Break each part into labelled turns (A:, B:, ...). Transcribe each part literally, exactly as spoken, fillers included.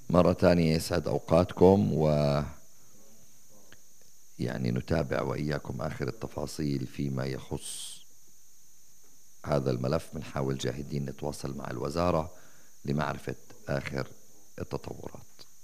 A: مرة ثانية يسعد أوقاتكم، و يعني نتابع وإياكم آخر التفاصيل فيما يخص هذا الملف. بنحاول جاهدين نتواصل مع الوزارة لمعرفة آخر التطورات.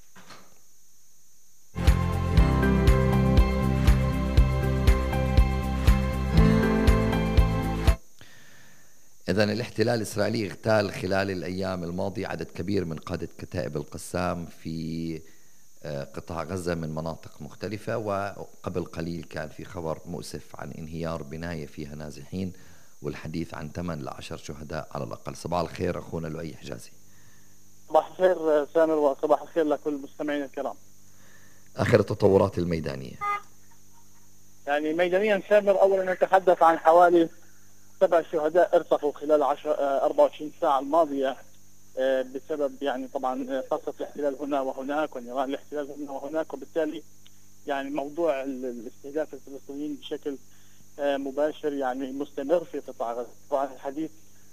A: إذن الاحتلال الإسرائيلي اغتال خلال الأيام الماضية عدد كبير من قادة كتائب القسام في قطاع غزة من مناطق مختلفة، وقبل قليل كان في خبر مؤسف عن انهيار بناية فيها نازحين، والحديث عن ثمانية لعشرة شهداء على الأقل. صباح الخير أخونا لؤي حجازي.
B: صباح الخير سامر، وصباح الخير لكل المستمعين الكرام.
A: آخر التطورات الميدانية.
B: يعني ميدانيا سامر، أولا نتحدث عن حوالي سبع شهداء ارتقوا خلال أربع وعشرين ساعة الماضية بسبب يعني طبعا قصف الاحتلال هنا وهناك ونيران الاحتلال هنا وهناك، وبالتالي يعني موضوع الاستهداف الفلسطينيين بشكل مباشر يعني مستمر في قطاع غزة. طبعا الحديث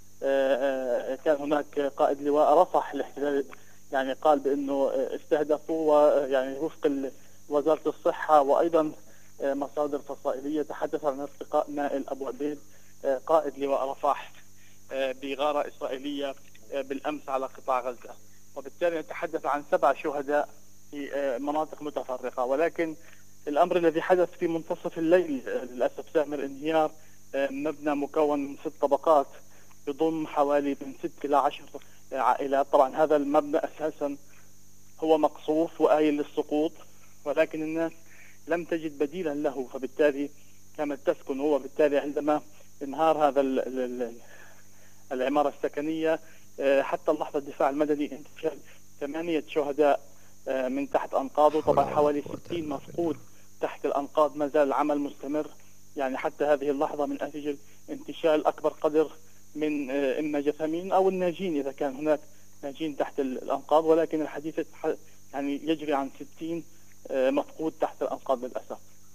B: كان هناك قائد لواء رفح الاحتلال يعني قال بأنه استهدفوا، ويعني وفق وزارة الصحة وأيضا مصادر فصائلية تحدث عن ارتقاء نائل أبو عبيد قائد لواء رفح بغارة إسرائيلية بالأمس على قطاع غزة، وبالتالي نتحدث عن سبع شهداء في مناطق متفرقة. ولكن الأمر الذي حدث في منتصف الليل للأسف سامر انهيار مبنى مكون من ست طبقات يضم حوالي من ست إلى عشر عائلات. طبعا هذا المبنى أساسا هو مقصوف وآيل للسقوط، ولكن الناس لم تجد بديلا له، فبالتالي كانت تسكن هو. بالتالي عندما انهار هذا ال ال العمارة السكنية حتى اللحظة الدفاع المدني انتشل ثمانية شهداء من تحت أنقاضه. طبعا حوالي ستين مفقود تحت الأنقاض، ما زال العمل مستمر يعني حتى هذه اللحظة من أجل انتشال أكبر قدر من إما جثامين أو الناجين إذا كان هناك ناجين تحت الأنقاض، ولكن الحديث يعني يجري عن ستين مفقود تحت الأنقاض للأسف.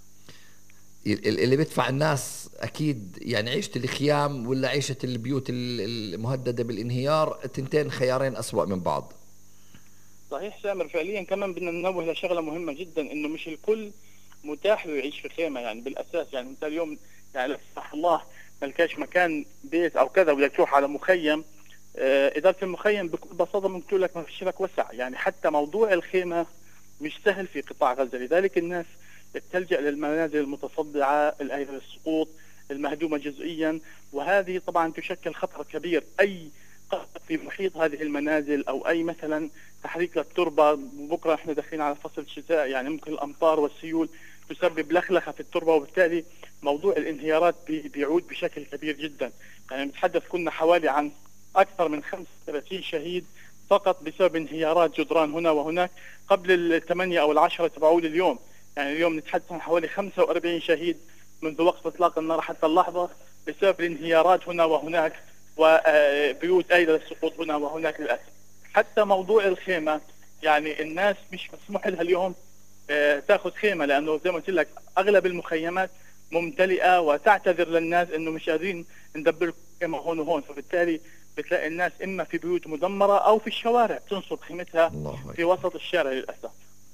A: اللي بيدفع الناس أكيد يعني عيشة الخيام ولا عيشة البيوت المهددة بالانهيار، تنتين خيارين أسوأ من بعض.
B: صحيح سامر، فعليا كمان بدنا ننوه لشغلة مهمة جدا، إنه مش الكل متاح له يعيش في خيمة يعني بالأساس. يعني أنت اليوم يعني لا سمح الله ملكاش مكان بيت أو كذا وبدك تروح على مخيم، آه إدارة المخيم بكل بساطة ممكن تقول لك ما فيش لك وسع. يعني حتى موضوع الخيمة مش سهل في قطاع غزة، لذلك الناس تلجأ للمنازل المتصدعة الآيلة للسقوط المهدومة جزئيا، وهذه طبعا تشكل خطر كبير. أي قطع في محيط هذه المنازل أو أي مثلا تحريك للتربة، بكرة احنا داخلين على فصل الشتاء، يعني ممكن الأمطار والسيول تسبب لخلخة في التربة، وبالتالي موضوع الانهيارات بيعود بشكل كبير جدا. يعني نتحدث كنا حوالي عن أكثر من خمسة وثلاثين شهيد فقط بسبب انهيارات جدران هنا وهناك قبل الثمانية أو العشرة تبعول اليوم. يعني اليوم نتحدث عن حوالي خمسة وأربعين شهيد منذ وقت إطلاق النار حتى اللحظة بسبب الانهيارات هنا وهناك وبيوت أيضا للسقوط هنا وهناك للأسف. حتى موضوع الخيمة يعني الناس مش مسموح لها اليوم تاخذ خيمة، لأنه زي ما قلت لك أغلب المخيمات ممتلئة وتعتذر للناس إنه مش قادرين ندبر خيمة هون وهون، فبالتالي بتلاقي الناس إما في بيوت مدمرة أو في الشوارع تنصب خيمتها في وسط الشارع للأسف.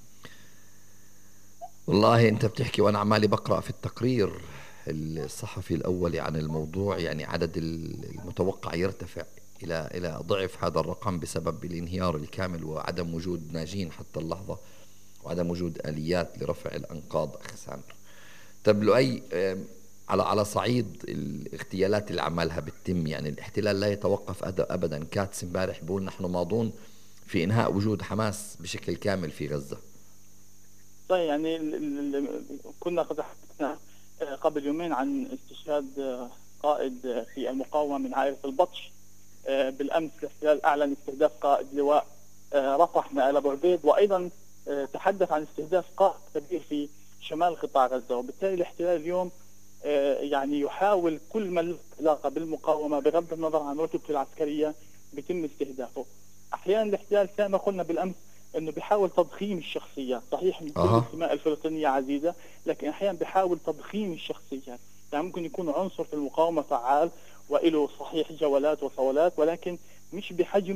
A: والله أنت بتحكي وأنا عمالي بقرأ في التقرير الصحفي الأولي عن الموضوع، يعني عدد المتوقع يرتفع إلى إلى ضعف هذا الرقم بسبب الانهيار الكامل وعدم وجود ناجين حتى اللحظة وعدم وجود آليات لرفع الأنقاض. أخي سامر، طب لؤي، على على صعيد الاغتيالات اللي عمالها بتتم، يعني الاحتلال لا يتوقف أبدا. كاتس امبارح بقول نحن ماضون في إنهاء وجود حماس بشكل كامل في غزة.
B: طيب يعني كنا قد حدثنا قبل يومين عن استشهاد قائد في المقاومة من عائلة البطش. بالأمس الاحتلال أعلن استهداف قائد لواء رفح نائل أبو عبيد، وأيضا تحدث عن استهداف قائد كبير في شمال قطاع غزة. وبالتالي الاحتلال اليوم يعني يحاول كل ما له علاقة بالمقاومة بغض النظر عن رتبته العسكرية بيتم استهدافه. أحيانا الاحتلال كما قلنا بالأمس انه بيحاول تضخيم الشخصيات، صحيح من كل
A: أه.
B: الدماء الفلسطينية عزيزة، لكن احيانا بيحاول تضخيم الشخصيات. يعني ممكن يكون عنصر في المقاومة فعال وله صحيح جولات وصولات، ولكن مش بحجم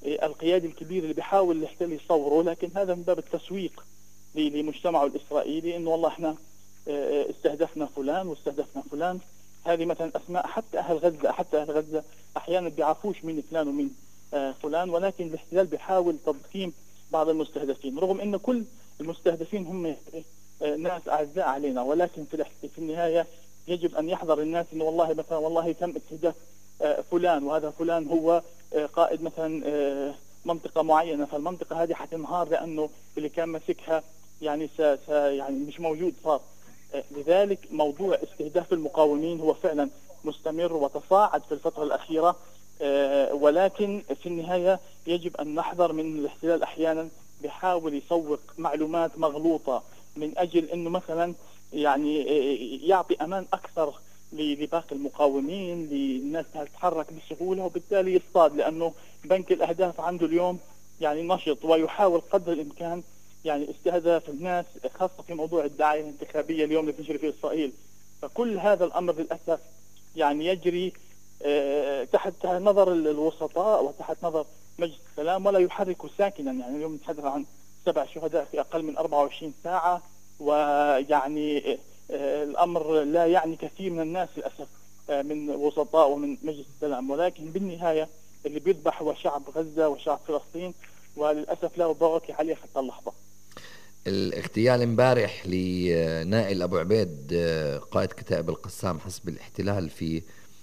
B: القيادي الكبير اللي بيحاول الاحتلال يصوره، لكن هذا من باب التسويق لمجتمعه الإسرائيلي، إنه والله إحنا استهدفنا فلان واستهدفنا فلان. هذه مثلا أسماء حتى أهل غزة حتى أهل غزة أحيانا بيعرفوش مين فلان ومين فلان، ولكن الاحتلال بيحاول تضخيم بعض المستهدفين، رغم أن كل المستهدفين هم ناس أعزاء علينا، ولكن في في النهاية يجب أن يحذر الناس إنه والله مثلا والله تم استهداف فلان، وهذا فلان هو قائد مثلا منطقة معينة، فالمنطقة هذه حتنهار لأنه اللي كان ماسكها يعني س يعني مش موجود صار. لذلك موضوع استهداف المقاومين هو فعلا مستمر وتصاعد في الفترة الأخيرة، ولكن في النهاية يجب أن نحذر من الاحتلال. أحيانا بيحاول يسوق معلومات مغلوطة من أجل أنه مثلا يعني يعطي أمان أكثر لباقي المقاومين، للناس تتحرك بسهولة، وبالتالي يصطاد، لأنه بنك الأهداف عنده اليوم يعني نشط ويحاول قدر الإمكان يعني استهداف الناس، خاصة في موضوع الدعاية الانتخابية اليوم اللي بتجري في إسرائيل. فكل هذا الأمر للأسف يعني يجري تحت نظر الوسطاء وتحت نظر مجلس السلام، ولا يحرك ساكنا. يعني اليوم نتحدث عن سبع شهداء في أقل من أربعة وعشرين ساعة، ويعني الأمر لا يعني كثير من الناس للأسف من وسطاء ومن مجلس السلام، ولكن بالنهاية اللي بيذبح هو شعب غزة وشعب فلسطين، وللأسف لا ضغط عليه حتى اللحظة.
A: الاغتيال امبارح لنائل أبو عبيد قائد كتائب القسام حسب الاحتلال في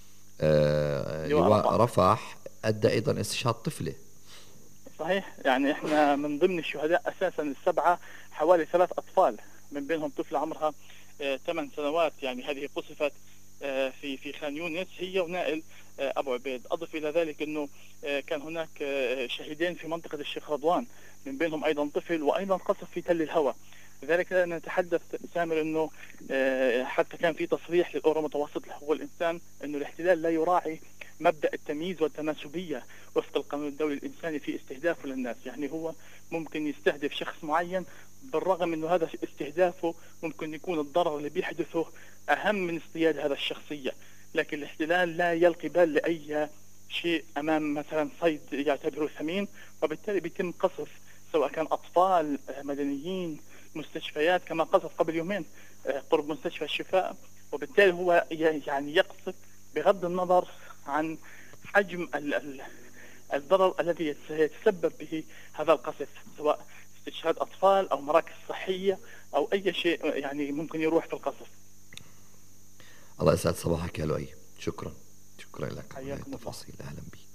A: لواء رفح أدى أيضا استشهاد طفلة.
B: صحيح، يعني احنا من ضمن الشهداء أساسا السبعة حوالي ثلاث أطفال، من بينهم طفلة عمرها ثمان سنوات، يعني هذه قصفت في في خان يونس هي ونائل أبو عبيد. أضف إلى ذلك أنه كان هناك شهيدين في منطقة الشيخ رضوان، من بينهم أيضا طفل، وأيضا قصف في تل الهوى. لذلك نتحدث سامر أنه حتى كان في تصريح للأورو متوسط لحقوق الإنسان أنه الاحتلال لا يراعي مبدأ التمييز والتناسبية وفق القانون الدولي الإنساني في استهدافه للناس. يعني هو ممكن يستهدف شخص معين، بالرغم أنه هذا استهدافه ممكن يكون الضرر اللي بيحدثه أهم من اصطياد هذا الشخصية، لكن الاحتلال لا يلقي بال لأي شيء أمام مثلا صيد يعتبره ثمين، وبالتالي بيتم قصف سواء كان أطفال، مدنيين، مستشفيات، كما قصف قبل يومين قرب مستشفى الشفاء. وبالتالي هو يعني يقصف بغض النظر عن حجم الضرر الذي يتسبب به هذا القصف، سواء استشهاد أطفال أو مراكز صحية أو أي شيء يعني ممكن يروح في القصف.
A: الله يسعد صباحك يا لؤي، شكرا شكرا لك على التفاصيل. أهلا بك.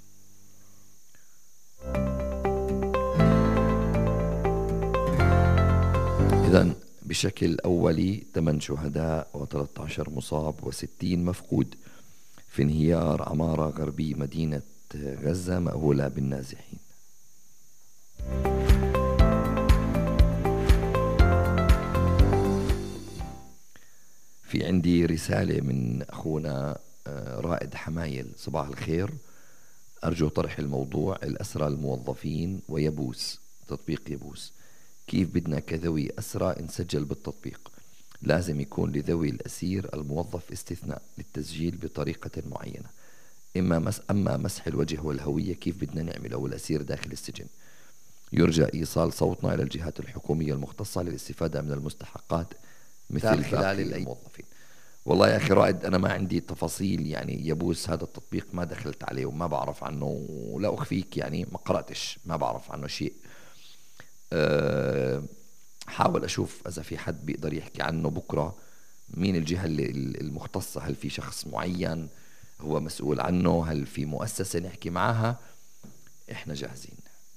A: إذن بشكل أولي ثمان شهداء وثلاثة عشر مصاب وستين مفقود في انهيار عمارة غربي مدينة غزة مأهولة بالنازحين. في عندي رسالة من أخونا رائد حمايل، صباح الخير، أرجو طرح الموضوع الأسرى الموظفين ويبوس، تطبيق يبوس. كيف بدنا كذوي أسرى نسجل بالتطبيق؟ لازم يكون لذوي الأسير الموظف استثناء للتسجيل بطريقة معينة. إما مس أما مسح الوجه والهوية كيف بدنا نعمل أو الأسير داخل السجن؟ يرجى إيصال صوتنا إلى الجهات الحكومية المختصة للاستفادة من المستحقات مثل خلال الموظفين. والله يا أخي رائد أنا ما عندي تفاصيل، يعني يبوس هذا التطبيق ما دخلت عليه وما بعرف عنه، ولا أخفيك يعني ما قرأتش، ما بعرف عنه شيء. أه حاول أشوف إذا في حد بيقدر يحكي عنه بكرة، مين الجهة المختصة، هل في شخص معين هو مسؤول عنه، هل في مؤسسة نحكي معها؟ إحنا جاهزين.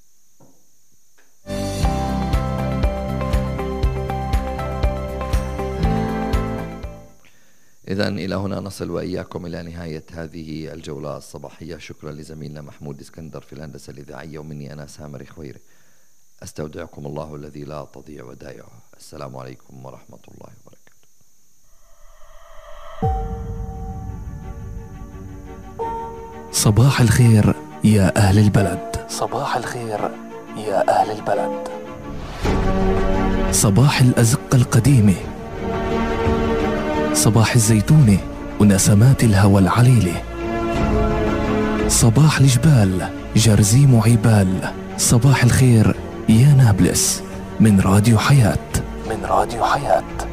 A: إذن إلى هنا نصل وإياكم إلى نهاية هذه الجولة الصباحية. شكرا لزميلنا محمود اسكندر في الهندسة الإذاعية، ومني أنا سامر خويري. أستودعكم الله الذي لا تضيع ودائعه. السلام عليكم ورحمة الله وبركاته.
C: صباح الخير يا أهل البلد، صباح الخير يا أهل البلد. صباح الأزقة القديمة، صباح الزيتونة ونسمات الهوى العليلة، صباح الجبال جرزيم عبال. صباح الخير يا نابلس من راديو حياة. من راديو حياة.